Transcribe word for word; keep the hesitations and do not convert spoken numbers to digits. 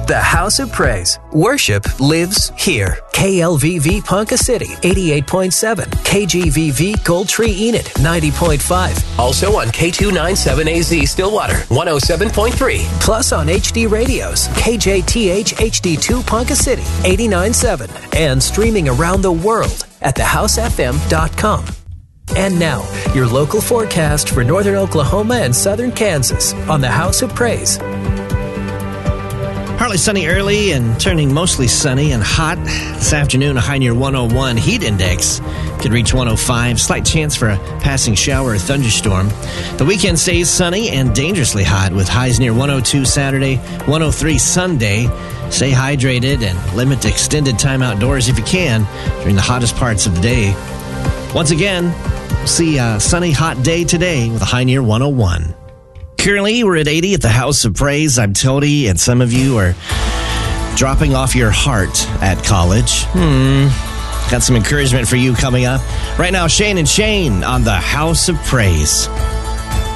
The House of Praise. Worship lives here. K L V V Ponca City, eighty-eight point seven. K G V V Gold Tree Enid, ninety point five. Also on K two ninety-seven A Z Stillwater, one oh seven point three. Plus on H D Radios, K J T H H D two Ponca City, eighty-nine point seven. And streaming around the world at the house f m dot com. And now, your local forecast for northern Oklahoma and southern Kansas on the House of Praise. Partly sunny early and turning mostly sunny and hot. This afternoon, a high near one oh one. Heat index could reach one oh five. Slight chance for a passing shower or thunderstorm. The weekend stays sunny and dangerously hot with highs near one oh two Saturday, one oh three Sunday. Stay hydrated and limit extended time outdoors if you can during the hottest parts of the day. Once again, we'll see a sunny, hot day today with a high near one oh one. Currently, we're at eighty at the House of Praise. I'm Tony, and some of you are dropping off your heart at college. Hmm. Got some encouragement for you coming up. Right now, Shane and Shane on the House of Praise.